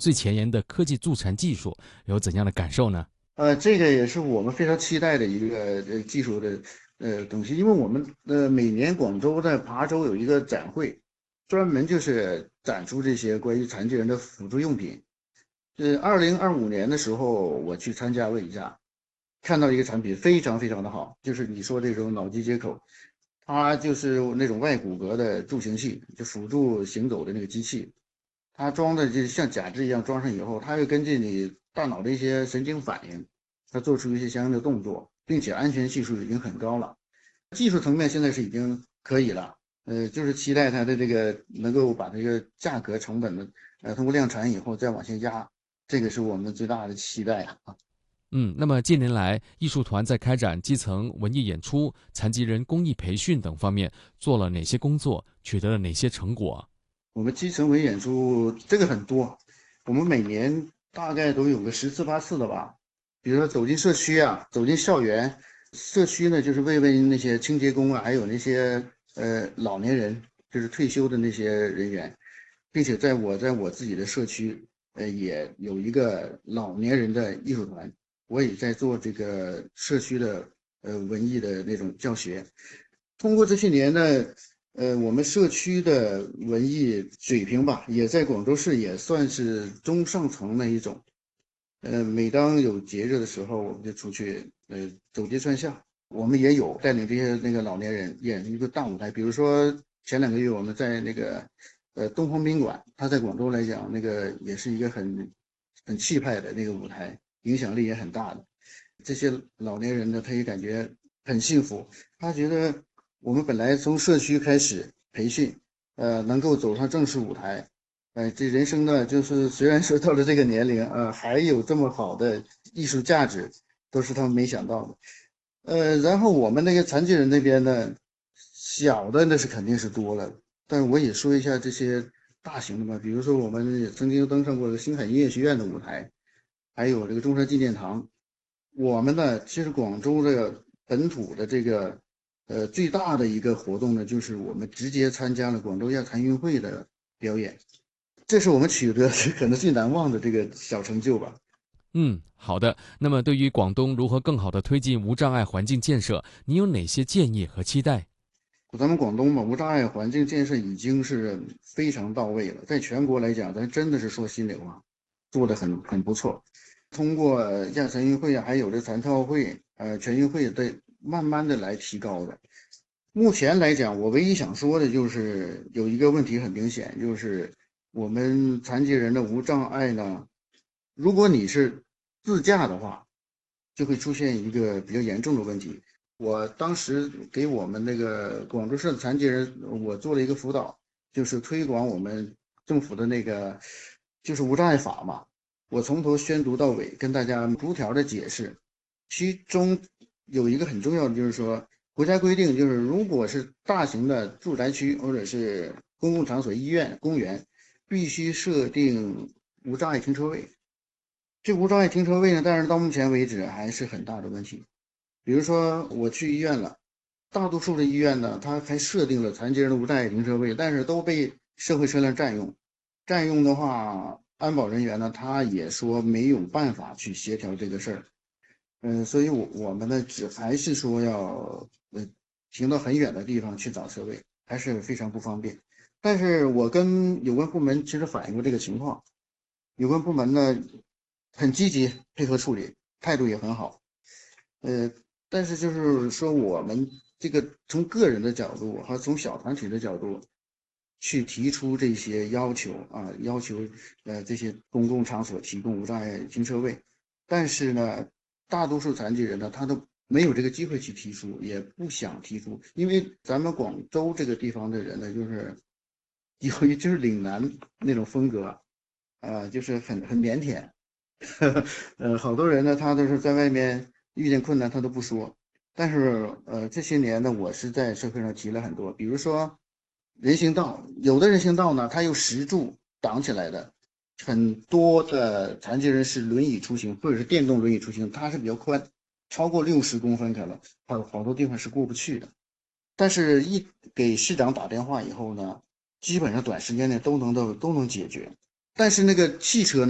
最前沿的科技助残技术，有怎样的感受呢？ 这个也是我们非常期待的一个技术的东西，因为我们每年广州在琶洲有一个展会，专门就是展出这些关于残疾人的辅助用品。2025年的时候我去参加了一下，看到一个产品非常非常的好，就是你说这种脑机接口，它就是那种外骨骼的助行器，就辅助行走的那个机器。它装的就像假肢一样，装上以后，它会根据你大脑的一些神经反应，它做出一些相应的动作，并且安全系数已经很高了。技术层面现在是已经可以了，就是期待它的这个能够把这个价格成本的，通过量产以后再往下压，这个是我们最大的期待啊。 那么近年来，艺术团在开展基层文艺演出、残疾人公益培训等方面做了哪些工作，取得了哪些成果？ 我们基层文艺演出这个很多，我们每年大概都有个10次8次的吧。比如说走进社区啊，走进校园，社区呢就是慰那些清洁工啊，还有那些老年人，就是退休的那些人员，并且在我自己的社区，也有一个老年人的艺术团，我也在做这个社区的文艺的那种教学。通过这些年呢，我们社区的文艺水平吧，也在广州市也算是中上层那一种。每当有节日的时候，我们就出去，走街串巷。我们也有带领这些那个老年人演一个大舞台，比如说前2个月我们在那个，东方宾馆，它在广州来讲，那个也是一个很气派的那个舞台，影响力也很大的。这些老年人呢，他也感觉很幸福，他觉得我们本来从社区开始培训，能够走上正式舞台，这人生呢，就是虽然说到了这个年龄，还有这么好的艺术价值，都是他们没想到的。然后我们那个残疾人那边呢，小的那是肯定是多了，但是我也说一下这些大型的嘛，比如说我们也曾经登上过星海音乐学院的舞台，还有这个中山纪念堂。我们呢，其实广州的本土的这个最大的一个活动呢，就是我们直接参加了广州亚残运会的表演，这是我们取得可能最难忘的这个小成就吧。 好的。那么对于广东如何更好地推进无障碍环境建设，你有哪些建议和期待？ 咱们广东嘛，无障碍环境建设已经是非常到位了，在全国来讲，咱真的是说心里话，做的很不错。通过亚残运会啊，还有这残奥会、全运会的，慢慢的来提高的。目前来讲，我唯一想说的就是有一个问题很明显，就是我们残疾人的无障碍呢，如果你是自驾的话，就会出现一个比较严重的问题。我当时给我们那个广州市的残疾人，我做了一个辅导，就是推广我们政府的那个就是无障碍法嘛。我从头宣读到尾，跟大家逐条的解释。其中有一个很重要的，就是说国家规定，就是如果是大型的住宅区或者是公共场所、医院、公园，必须设定无障碍停车位。这无障碍停车位呢，但是到目前为止还是很大的问题。比如说我去医院了，大多数的医院呢，它还设定了残疾人的无障碍停车位，但是都被社会车辆占用。占用的话，安保人员呢，他也说没有办法去协调这个事儿。所以我们呢，还是说要停到很远的地方去找车位，还是非常不方便。但是我跟有关部门其实反映过这个情况，有关部门呢很积极配合处理，态度也很好。呃，但是就是说，我们这个从个人的角度和从小团体的角度去提出这些要求啊，要求这些公共场所提供无障碍停车位，但是呢，大多数残疾人呢，他都没有这个机会去提出，也不想提出，因为咱们广州这个地方的人呢，就是有一就是岭南那种风格，就是很腼腆，好多人呢，他都是在外面遇见困难他都不说，但是这些年呢，我是在社会上提了很多，比如说人行道，有的人行道呢，它有石柱挡起来的，很多的残疾人是轮椅出行或者是电动轮椅出行，它是比较宽，超过60公分可能，好多地方是过不去的。但是，一给市长打电话以后呢，基本上短时间内都能解决。但是那个汽车呢？